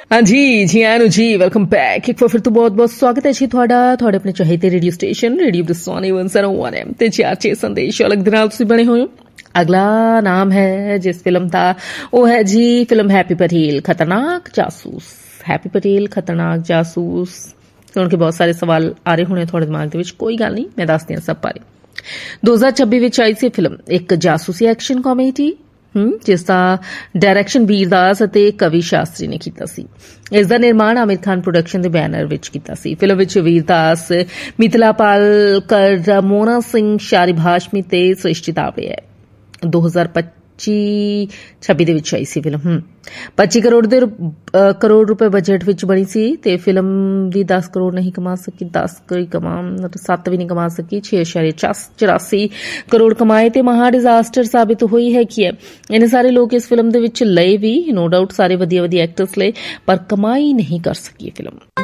हाँ जी जी आनू जी welcome back एक बार फिर तो बहुत बहुत स्वागत है जी ਤੁਹਾਡਾ ਤੁਹਾਡੇ ਆਪਣੇ ਚਾਹੀਦੇ ਰੇਡੀਓ ਸਟੇਸ਼ਨ ਰੇਡੀਓ ਬਰਸਾਨੇ 101 FM ਤੇ ਚਾਰਚੇ ਸੰਦੇਸ਼ ਅਲੱਗ ਦੇ ਨਾਲ ਤੁਸੀਂ ਬਣੇ ਹੋਏ ਹੋ। अगला नाम है जिस फिल्म का वो है जी फिल्म हैप्पी पटेल खतरनाक जासूस। हैप्पी पटेल खतरनाक जासूस सुन के बहुत सारे सवाल आ रहे होने थोड़े दिमाग दे विच, कोई गल नहीं, मैं दसदी हां सब बारे। 2026 विच आई सी फिल्म एक जासूसी एक्शन कॉमेडी जिस दा डायरैक्शन वीरदास ਅਤੇ कवि शास्त्री ने कीता सी। इस दा निर्माण आमिर खान प्रोडक्शन दे बैनर विच कीता सी। फिल्म विच वीरदास, मिथिला पालकर, मोना सिंह, शारिब हाशमी ते सृष्टि दावे है। 2025-26 ਦੇ ਵਿੱਚ ਆਈ ਸੀ ਫਿਲਮ। 25 ਕਰੋੜ ਰੁਪਏ ਬਜਟ ਵਿੱਚ ਬਣੀ ਸੀ ਤੇ ਫਿਲਮ ਵੀ 10 ਕਰੋੜ ਨਹੀਂ ਕਮਾ ਸਕੀ, 7 ਵੀ ਨਹੀਂ ਕਮਾ ਸਕੀ, 6.84 ਕਰੋੜ ਕਮਾਏ ਤੇ ਮਹਾ ਡਿਜ਼ਾਸਟਰ ਸਾਬਿਤ ਹੋਈ ਹੈ ਕਿ ਇਹਨੇ ਸਾਰੇ ਲੋਕ ਇਸ ਫਿਲਮ ਦੇ ਵਿੱਚ ਲਏ ਵੀ, ਨੋ ਡਾਊਟ ਸਾਰੇ ਵਧੀਆ ਐਕਟਰਸ ਲਏ, ਪਰ ਕਮਾਈ ਨਹੀਂ ਕਰ ਸਕੀ ਫਿਲਮ।